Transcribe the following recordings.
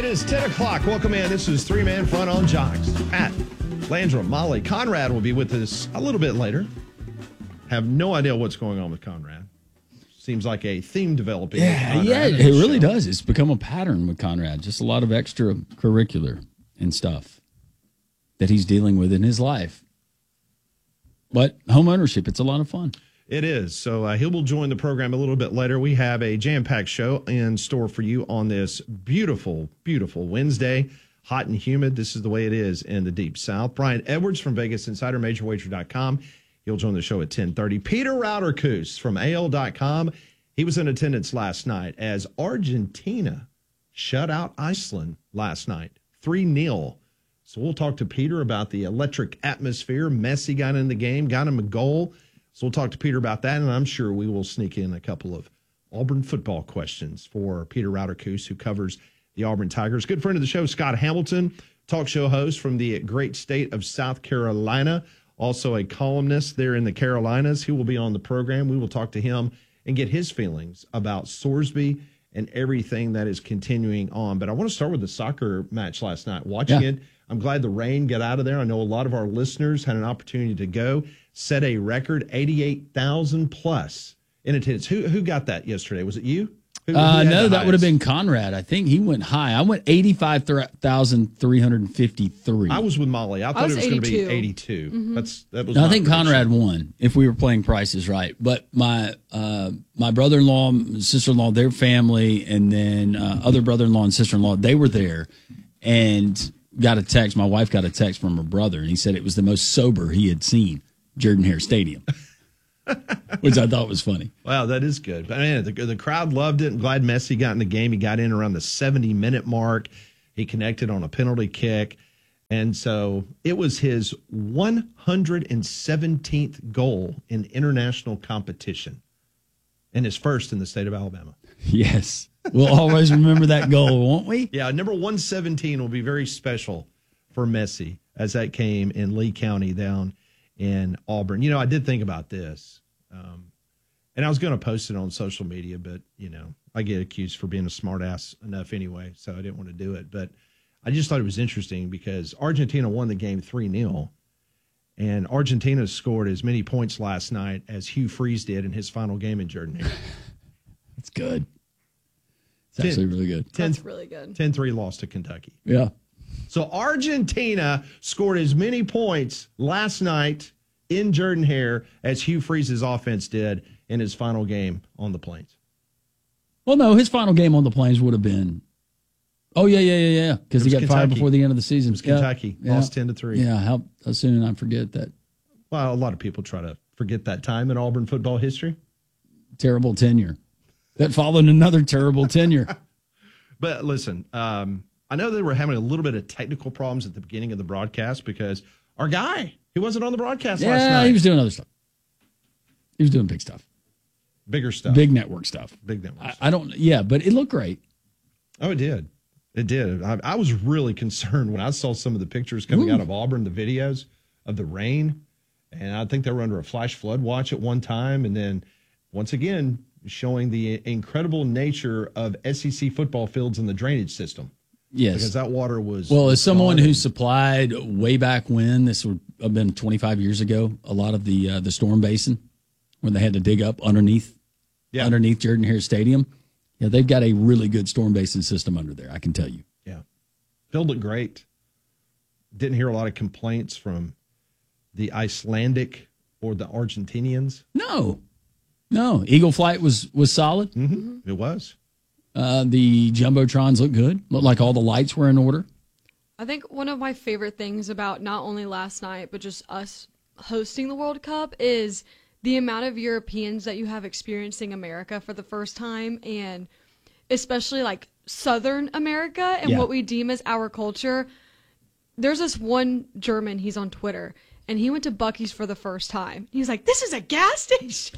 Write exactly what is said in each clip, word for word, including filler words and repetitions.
It is ten o'clock. Welcome in. This is Three Man Front on Jocks. Pat, Landra, Molly. Conrad will be with us a little bit later. Have no idea what's going on with Conrad. Seems like a theme developing. Yeah, yeah, it really show. does. It's become a pattern with Conrad. Just a lot of extracurricular and stuff that he's dealing with in his life. But home ownership, it's a lot of fun. It is. So uh, he will join the program a little bit later. We have a jam-packed show in store for you on this beautiful, beautiful Wednesday. Hot and humid. This is the way it is in the Deep South. Brian Edwards from Vegas Insider, Major Wager dot com. He'll join the show at ten thirty. Peter Rauterkus from A L dot com. He was in attendance last night as Argentina shut out Iceland last night, three nil. So we'll talk to Peter about the electric atmosphere. Messi got in the game, got him a goal. So we'll talk to Peter about that, and I'm sure we will sneak in a couple of Auburn football questions for Peter Rauterkus, who covers the Auburn Tigers. Good friend of the show, Scott Hamilton, talk show host from the great state of South Carolina, also a columnist there in the Carolinas. He will be on the program. We will talk to him and get his feelings about Sorsby and everything that is continuing on. But I want to start with the soccer match last night. Watching yeah. it, I'm glad the rain got out of there. I know a lot of our listeners had an opportunity to go. Set a record eighty-eight thousand plus in attendance. Who who got that yesterday? Was it you? Who, uh, who no, that would have been Conrad. I think he went high. I went eighty-five thousand three hundred fifty-three. I was with Molly. I thought I was it was going to be eighty-two. Mm-hmm. That's that was. No, I think Conrad won if we were playing prices right. But my uh, my brother-in-law, sister-in-law, their family, and then uh, other brother-in-law and sister-in-law, they were there, and got a text. My wife got a text from her brother, and he said it was the most sober he had seen Jordan-Hare Stadium, which I thought was funny. Wow, that is good. But man, the, the crowd loved it. I'm glad Messi got in the game. He got in around the seventy-minute mark. He connected on a penalty kick. And so it was his one hundred seventeenth goal in international competition and his first in the state of Alabama. Yes. We'll always remember that goal, won't we? Yeah, number one seventeen will be very special for Messi as that came in Lee County down in Auburn. You know, I did think about this, um, and I was going to post it on social media, but, you know, I get accused for being a smart ass enough anyway, so I didn't want to do it. But I just thought it was interesting because Argentina won the game three nil, and Argentina scored as many points last night as Hugh Freeze did in his final game in Jordan-Hare. That's good. It's ten, actually really good. ten, That's really good. ten three loss to Kentucky. Yeah. So Argentina scored as many points last night in Jordan-Hare as Hugh Freeze's offense did in his final game on the Plains. Well, no, his final game on the Plains would have been. Oh yeah, yeah, yeah, yeah. Because he got Kentucky. fired before the end of the season. It was Kentucky yeah. lost ten to three. Yeah, how, how soon I forget that. Well, a lot of people try to forget that time in Auburn football history. Terrible tenure. That followed another terrible tenure. But listen, um, I know they were having a little bit of technical problems at the beginning of the broadcast because our guy, he wasn't on the broadcast yeah, last night. He was doing other stuff. He was doing big stuff. Bigger stuff. Big network stuff. Big network I, stuff. I don't, yeah, but it looked great. Oh, it did. It did. I, I was really concerned when I saw some of the pictures coming Ooh. out of Auburn, the videos of the rain. And I think they were under a flash flood watch at one time. And then once again, showing the incredible nature of S E C football fields and the drainage system. Yes. Because that water was. Well, as someone who supplied way back when, this would have been twenty-five years ago, a lot of the uh, the storm basin when they had to dig up underneath yeah. underneath Jordan-Hare Stadium. Yeah, they've got a really good storm basin system under there, I can tell you. Yeah. Filled it great. Didn't hear a lot of complaints from the Icelandic or the Argentinians. No. No. Eagle Flight was, was solid. Mm-hmm. It was. Uh, the Jumbotrons looked good. Looked like all the lights were in order. I think one of my favorite things about not only last night, but just us hosting the World Cup is the amount of Europeans that you have experiencing America for the first time, and especially like Southern America and yeah. what we deem as our culture. There's this one German, he's on Twitter, and he went to Buc-ee's for the first time. He's like, this is a gas station.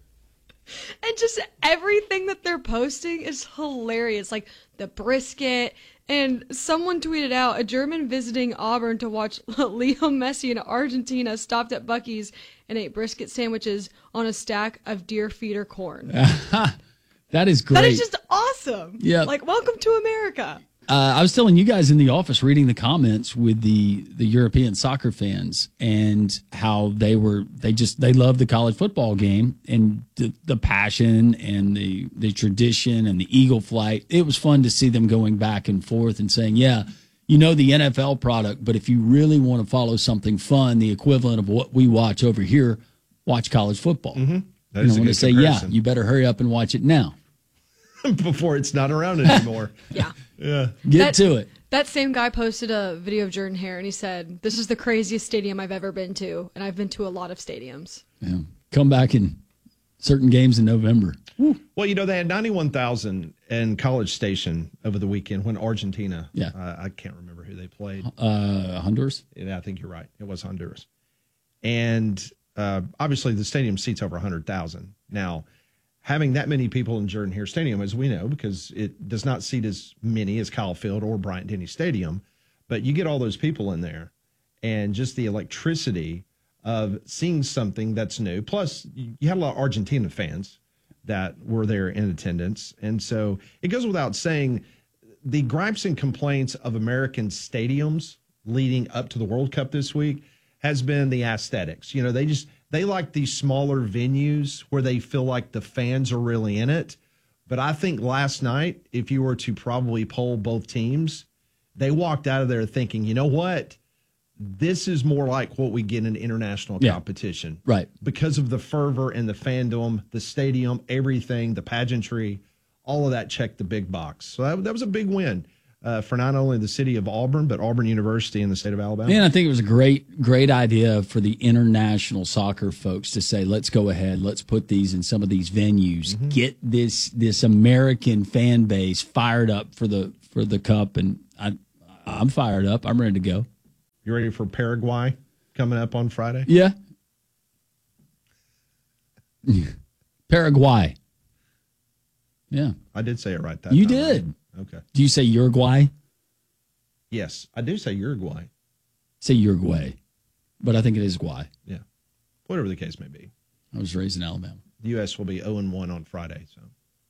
And just everything that they're posting is hilarious. Like the brisket. And someone tweeted out, a German visiting Auburn to watch Leo Messi in Argentina stopped at Buc-ee's and ate brisket sandwiches on a stack of deer feeder corn. That is great. That is just awesome. Yeah. Like, welcome to America. Uh, I was telling you guys in the office, reading the comments with the the European soccer fans, and how they were they just they love the college football game and the, the passion and the the tradition and the eagle flight. It was fun to see them going back and forth and saying, "Yeah, you know the N F L product, but if you really want to follow something fun, the equivalent of what we watch over here, watch college football." Mm-hmm. That and is I a want good to say, comparison. yeah, you better hurry up and watch it now. Before it's not around anymore. Yeah. Yeah. Get That- to it. That same guy posted a video of Jordan Hare, and he said, "This is the craziest stadium I've ever been to, and I've been to a lot of stadiums." Yeah. Come back in certain games in November. Well, you know, they had ninety-one thousand in College Station over the weekend when Argentina, Yeah. uh, I can't remember who they played. Uh, Honduras. Yeah, I think you're right. It was Honduras. And uh, obviously the stadium seats over one hundred thousand. Now, having that many people in Jordan Hare Stadium, as we know, because it does not seat as many as Kyle Field or Bryant-Denny Stadium, but you get all those people in there and just the electricity of seeing something that's new. Plus, you had a lot of Argentina fans that were there in attendance. And so it goes without saying, the gripes and complaints of American stadiums leading up to the World Cup this week has been the aesthetics. You know, they just, they like these smaller venues where they feel like the fans are really in it. But I think last night, if you were to probably poll both teams, they walked out of there thinking, you know what? This is more like what we get in international Yeah. competition. Right. Because of the fervor and the fandom, the stadium, everything, the pageantry, all of that checked the big box. So that, that was a big win uh, for not only the city of Auburn, but Auburn University in the state of Alabama. And I think it was a great, great idea for the international soccer folks to say, let's go ahead, let's put these in some of these venues, Mm-hmm. get this this American fan base fired up for the for the cup, and I I'm fired up. I'm ready to go. You ready for Paraguay coming up on Friday? Yeah. Paraguay. Yeah. I did say it right that You time, did. right? Okay. Do you say Uruguay? Yes, I do say Uruguay. Say Uruguay, but I think it is Guay. Yeah. Whatever the case may be. I was raised in Alabama. The U S will be oh and one on Friday. So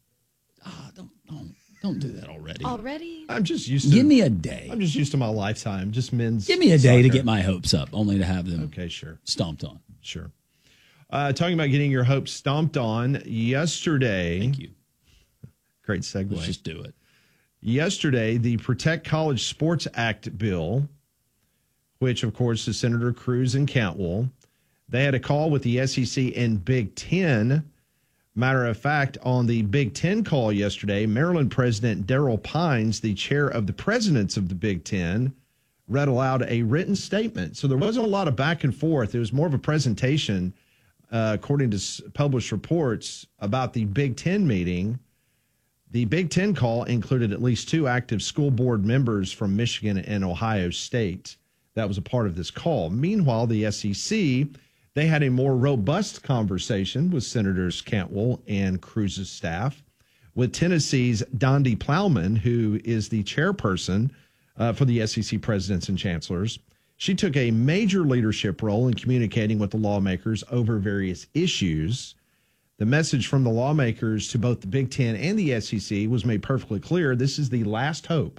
Ah, don't don't don't do that already. Already? I'm just used to Give me a day. I'm just used to my lifetime. Just men's Give me a day to soccer. get my hopes up, only to have them Okay, sure. stomped on. Sure. Uh, talking about getting your hopes stomped on yesterday. Thank you. Great segue. Let's just do it. Yesterday, the Protect College Sports Act bill, which, of course, is Senator Cruz and Cantwell, they had a call with the S E C and Big Ten. Matter of fact, on the Big Ten call yesterday, Maryland President Darrell Pines, the chair of the presidents of the Big Ten, read aloud a written statement. So there wasn't a lot of back and forth. It was more of a presentation, uh, according to s- published reports, about the Big Ten meeting. The Big Ten call included at least two active school board members from Michigan and Ohio State. That was a part of this call. Meanwhile, the S E C, they had a more robust conversation with Senators Cantwell and Cruz's staff, with Tennessee's Dondi Plowman, who is the chairperson uh, for the S E C presidents and chancellors. She took a major leadership role in communicating with the lawmakers over various issues. The message from the lawmakers to both the Big Ten and the S E C was made perfectly clear. This is the last hope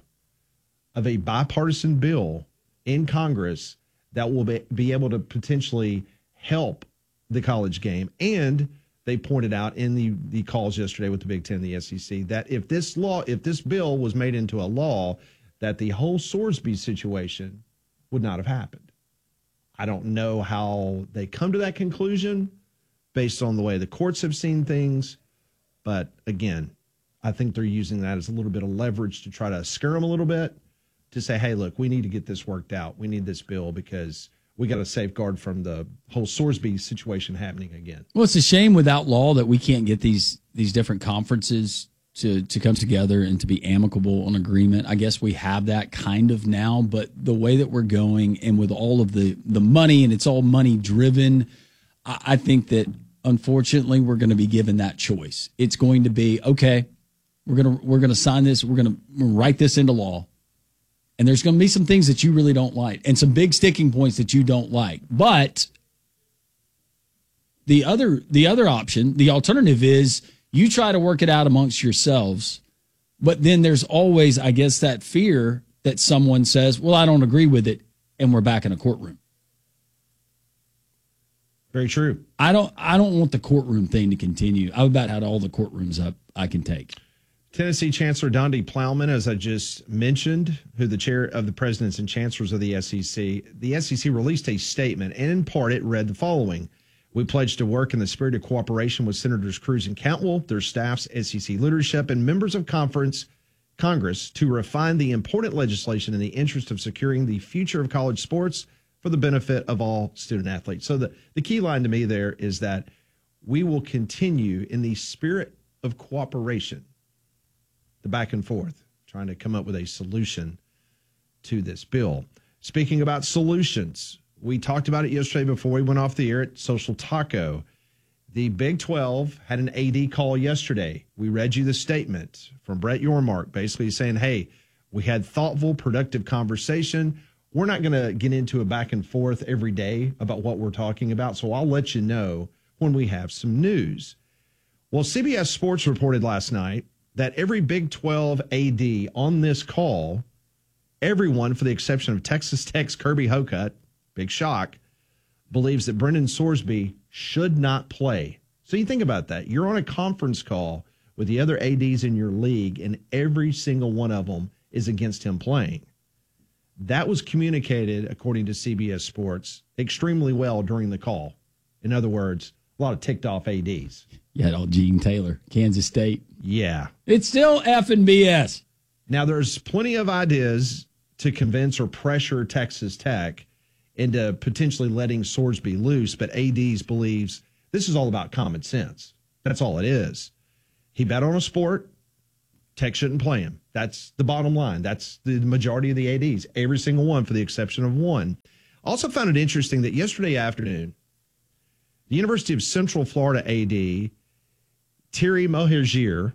of a bipartisan bill in Congress that will be, be able to potentially help the college game. And they pointed out in the, the calls yesterday with the Big Ten and the S E C that if this law, if this bill was made into a law, that the whole Sorsby situation would not have happened. I don't know how they come to that conclusion based on the way the courts have seen things. But again, I think they're using that as a little bit of leverage to try to scare them a little bit, to say, hey, look, we need to get this worked out. We need this bill because we got to safeguard from the whole Sorsby situation happening again. Well, it's a shame without law that we can't get these these different conferences to to come together and to be amicable on agreement. I guess we have that kind of now, but the way that we're going and with all of the the money, and it's all money driven, I, I think that unfortunately we're going to be given that choice. It's going to be, okay, we're gonna we're gonna sign this, we're gonna write this into law. And there's going to be some things that you really don't like and some big sticking points that you don't like. But the other the other option, the alternative is you try to work it out amongst yourselves But then there's always, I guess, that fear that someone says, well, I don't agree with it, and we're back in a courtroom. Very true. I don't I don't want the courtroom thing to continue. I've about had all the courtrooms up I can take. Tennessee Chancellor Donde Plowman, as I just mentioned, who the chair of the presidents and chancellors of the S E C, the S E C released a statement, and in part it read the following. We pledge to work in the spirit of cooperation with Senators Cruz and Cantwell, their staffs, S E C leadership, and members of conference Congress to refine the important legislation in the interest of securing the future of college sports for the benefit of all student athletes. So the, the key line to me there is that we will continue in the spirit of cooperation, the back and forth, trying to come up with a solution to this bill. Speaking about solutions, we talked about it yesterday before we went off the air at Social Taco. The Big twelve had an A D call yesterday. We read you the statement from Brett Yormark, basically saying, hey, we had thoughtful, productive conversation. We're not going to get into a back and forth every day about what we're talking about, so I'll let you know when we have some news. Well, C B S Sports reported last night that every Big twelve A D on this call, everyone, for the exception of Texas Tech's Kirby Hocutt, big shock, believes that Brendan Sorsby should not play. So you think about that. You're on a conference call with the other A Ds in your league, and every single one of them is against him playing. That was communicated, according to C B S Sports, extremely well during the call. In other words, a lot of ticked off A Ds. You had all Gene Taylor, Kansas State. Yeah. It's still effing B S. Now, there's plenty of ideas to convince or pressure Texas Tech into potentially letting Sorsby loose, but A Ds believes this is all about common sense. That's all it is. He bet on a sport. Tech shouldn't play him. That's the bottom line. That's the majority of the A Ds, every single one, for the exception of one. Also found it interesting that yesterday afternoon, the University of Central Florida A D, Thierry Mohergier,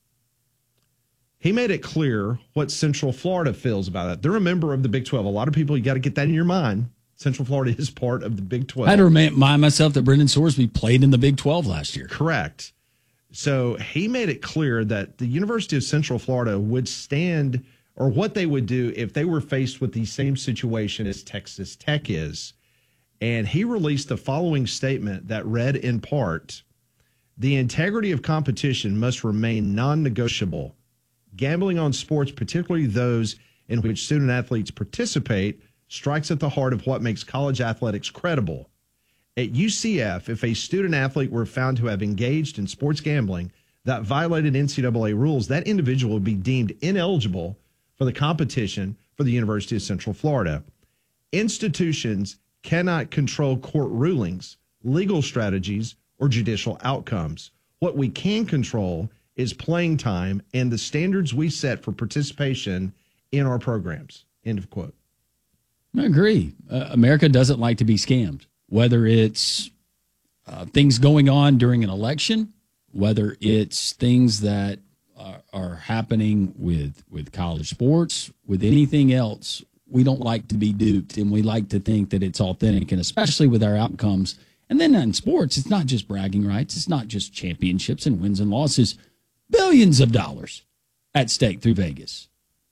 he made it clear what Central Florida feels about it. They're a member of the Big twelve. A lot of people, you got to get that in your mind. Central Florida is part of the Big twelve. I had to remind myself that Brendan Sorsby played in the Big twelve last year. Correct. So he made it clear that the University of Central Florida would stand, or what they would do if they were faced with the same situation as Texas Tech is. And he released the following statement that read in part, the integrity of competition must remain non-negotiable. Gambling on sports, particularly those in which student athletes participate, strikes at the heart of what makes college athletics credible. At U C F, if a student athlete were found to have engaged in sports gambling that violated N C double A rules, that individual would be deemed ineligible for the competition for the University of Central Florida. Institutions cannot control court rulings, legal strategies, or judicial outcomes. What we can control is playing time and the standards we set for participation in our programs. End of quote. I agree. Uh, America doesn't like to be scammed, whether it's uh, things going on during an election, whether it's things that are, are happening with, with college sports, with anything else. We don't like to be duped, and we like to think that it's authentic, and especially with our outcomes. And then in sports, it's not just bragging rights. It's not just championships and wins and losses. Billions of dollars at stake through Vegas.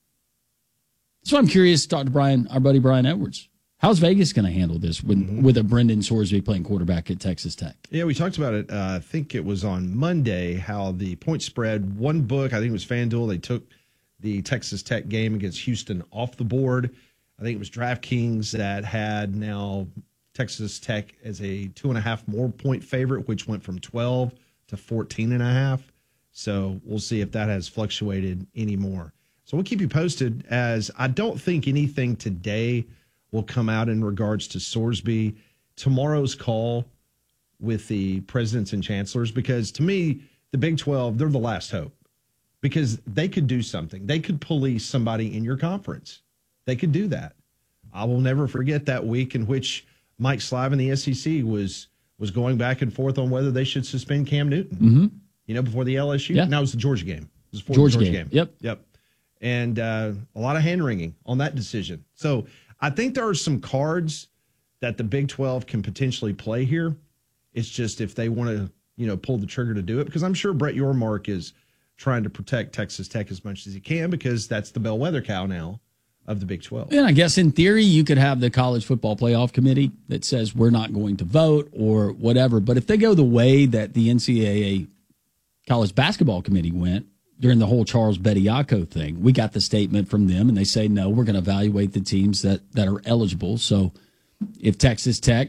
So I'm curious to talk to Brian, our buddy Brian Edwards. How's Vegas going to handle this with, mm-hmm. with a Brendan Sorsby playing quarterback at Texas Tech? Yeah, we talked about it. Uh, I think it was on Monday, how the point spread, one book, I think it was FanDuel, they took the Texas Tech game against Houston off the board. I think it was DraftKings that had now Texas Tech as a two and a half more point favorite, which went from twelve to fourteen and a half. So we'll see if that has fluctuated anymore. So we'll keep you posted, as I don't think anything today will come out in regards to Sorsby. Tomorrow's call with the presidents and chancellors, because to me, the Big twelve, they're the last hope, because they could do something. They could police somebody in your conference. They could do that. I will never forget that week in which Mike Slive in the S E C was was going back and forth on whether they should suspend Cam Newton. Mm-hmm. You know, before the L S U. Yeah. Now it was the Georgia game. It was before Georgia, the Georgia game. game. Yep. Yep. And uh, a lot of hand wringing on that decision. So I think there are some cards that the Big twelve can potentially play here. It's just if they want to, you know, pull the trigger to do it, because I'm sure Brett Yormark is trying to protect Texas Tech as much as he can because that's the bellwether cow now of the Big twelve. And I guess in theory, you could have the college football playoff committee that says we're not going to vote or whatever. But if they go the way that the N C double A college basketball committee went during the whole Charles Bediako thing, we got the statement from them and they say, no, we're going to evaluate the teams that, that are eligible. So if Texas Tech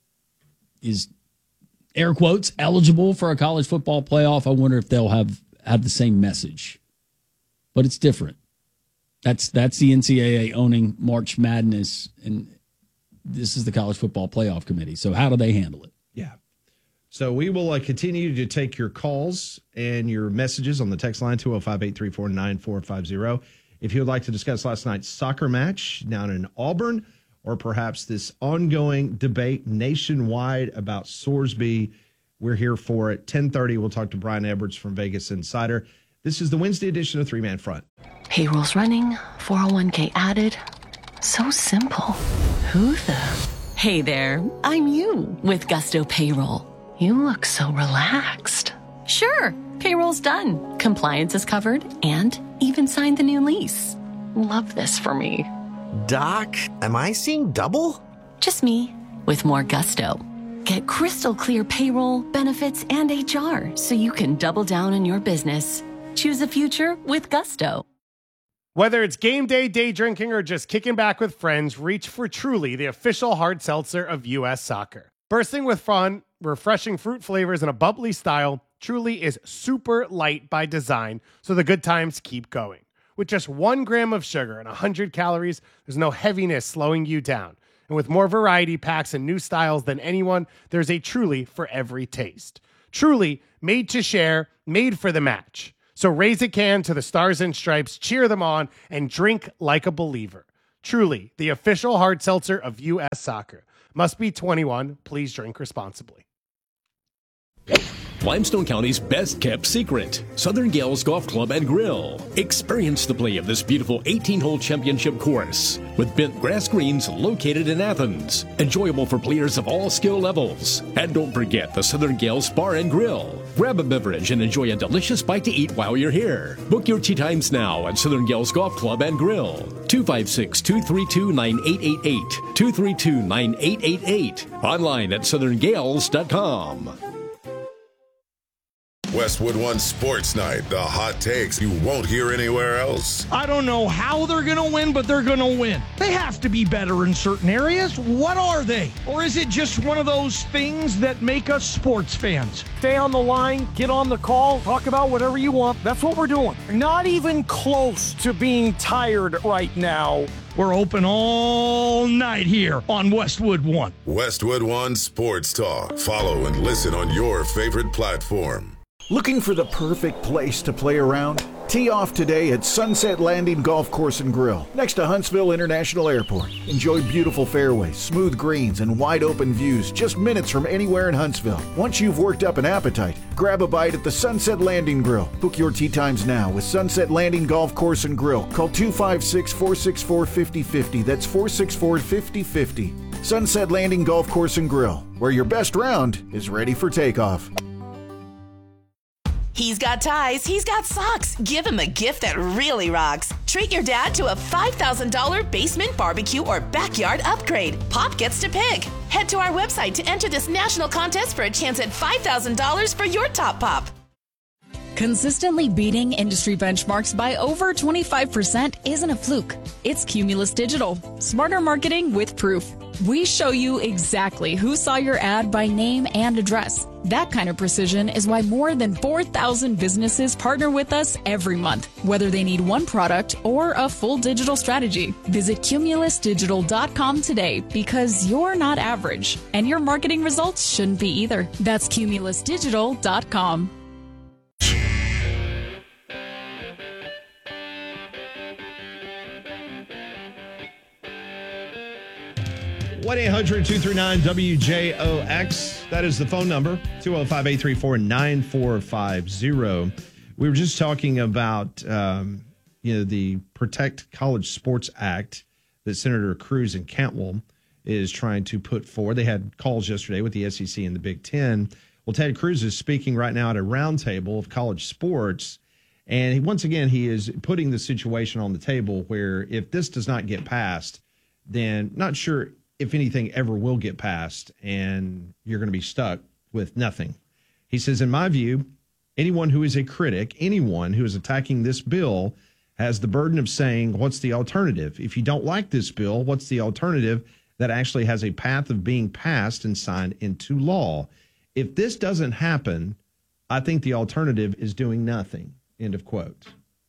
is, air quotes, eligible for a college football playoff, I wonder if they'll have, have the same message. But it's different. That's that's the N C double A owning March Madness, and this is the College Football Playoff Committee. So how do they handle it? Yeah. So we will uh, continue to take your calls and your messages on the text line, two oh five, eight three four, nine four five oh. If you would like to discuss last night's soccer match down in Auburn, or perhaps this ongoing debate nationwide about Sorsby, we're here for it. ten thirty, we'll talk to Brian Edwards from Vegas Insider. This is the Wednesday edition of Three Man Front. Payroll's running, four oh one k added. So simple. Who the? Hey there, I'm you with Gusto Payroll. You look so relaxed. Sure, payroll's done. Compliance is covered and even signed the new lease. Love this for me. Doc, am I seeing double? Just me with more gusto. Get crystal clear payroll, benefits, and H R so you can double down on your business. Choose a future with Gusto. Whether it's game day, day drinking, or just kicking back with friends, reach for Truly, the official hard seltzer of U S Soccer. Bursting with fun, refreshing fruit flavors, and a bubbly style, Truly is super light by design, so the good times keep going. With just one gram of sugar and one hundred calories, there's no heaviness slowing you down. And with more variety packs and new styles than anyone, there's a Truly for every taste. Truly, made to share, made for the match. So raise a can to the Stars and Stripes, cheer them on, and drink like a believer. Truly, the official hard seltzer of U S Soccer. Must be twenty-one. Please drink responsibly. Limestone County's best-kept secret, Southern Gales Golf Club and Grill. Experience the play of this beautiful eighteen-hole championship course with bent grass greens located in Athens. Enjoyable for players of all skill levels. And don't forget the Southern Gales Bar and Grill. Grab a beverage and enjoy a delicious bite to eat while you're here. Book your tee times now at Southern Gales Golf Club and Grill. two five six, two three two, nine eight eight eight. two three two, nine eight eight eight. Online at southern gales dot com. Westwood One Sports Night, the hot takes you won't hear anywhere else. I don't know how they're going to win, but they're going to win. They have to be better in certain areas. What are they? Or is it just one of those things that make us sports fans? Stay on the line, get on the call, talk about whatever you want. That's what we're doing. Not even close to being tired right now. We're open all night here on Westwood One. Westwood One Sports Talk. Follow and listen on your favorite platform. Looking for the perfect place to play around? Tee off today at Sunset Landing Golf Course and Grill, next to Huntsville International Airport. Enjoy beautiful fairways, smooth greens, and wide open views just minutes from anywhere in Huntsville. Once you've worked up an appetite, grab a bite at the Sunset Landing Grill. Book your tee times now with Sunset Landing Golf Course and Grill. Call two five six, four six four, five oh five oh. That's four six four, five oh five oh. Sunset Landing Golf Course and Grill, where your best round is ready for takeoff. He's got ties, he's got socks. Give him a gift that really rocks. Treat your dad to a five thousand dollars basement barbecue or backyard upgrade. Pop gets to pick. Head to our website to enter this national contest for a chance at five thousand dollars for your top pop. Consistently beating industry benchmarks by over twenty-five percent isn't a fluke. It's Cumulus Digital. Smarter marketing with proof. We show you exactly who saw your ad by name and address. That kind of precision is why more than four thousand businesses partner with us every month, whether they need one product or a full digital strategy. Visit cumulus digital dot com today because you're not average, and your marketing results shouldn't be either. That's cumulus digital dot com. one eight hundred, two three nine, W J O X. That is the phone number, two oh five, eight three four, nine four five oh. We were just talking about um, you know, the Protect College Sports Act that Senator Cruz and Cantwell is trying to put forward. They had calls yesterday with the S E C and the Big Ten. Well, Ted Cruz is speaking right now at a roundtable of college sports, And he, once again, he is putting the situation on the table where if this does not get passed, then not sure if anything ever will get passed, and you're going to be stuck with nothing. He says, in my view, anyone who is a critic, anyone who is attacking this bill has the burden of saying, what's the alternative? If you don't like this bill, what's the alternative that actually has a path of being passed and signed into law? If this doesn't happen, I think the alternative is doing nothing. End of quote.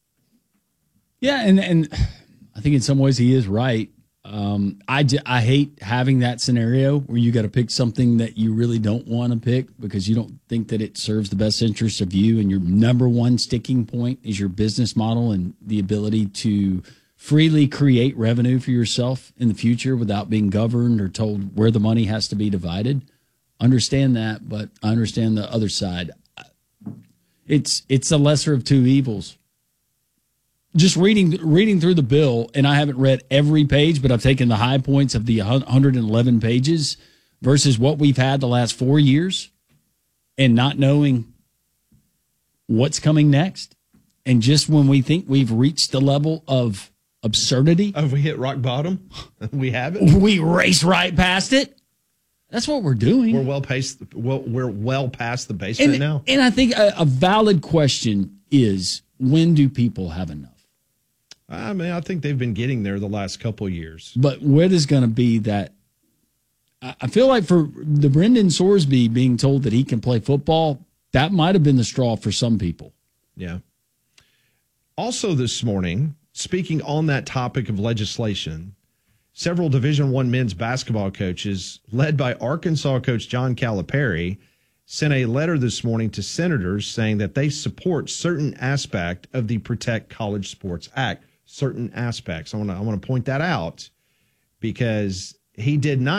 Yeah, and, and I think in some ways he is right. Um, I, I hate having that scenario where you got to pick something that you really don't want to pick because you don't think that it serves the best interest of you, and your number one sticking point is your business model and the ability to freely create revenue for yourself in the future without being governed or told where the money has to be divided. Understand that, but I understand the other side. It's it's a lesser of two evils. Just reading reading through the bill, and I haven't read every page, but I've taken the high points of the one hundred eleven pages versus what we've had the last four years and not knowing what's coming next. And just when we think we've reached the level of absurdity. Have we hit rock bottom? We haven't. We race right past it. That's what we're doing. We're well past. Well, we're well past the basement and, now. And I think a, a valid question is, when do people have enough? I mean, I think they've been getting there the last couple of years. But what is going to be that? I feel like for the Brendan Sorsby being told that he can play football, that might have been the straw for some people. Yeah. Also this morning, speaking on that topic of legislation, several Division One men's basketball coaches, led by Arkansas coach John Calipari, sent a letter this morning to senators saying that they support certain aspect of the Protect College Sports Act. Certain aspects. I want to I want to point that out because he did not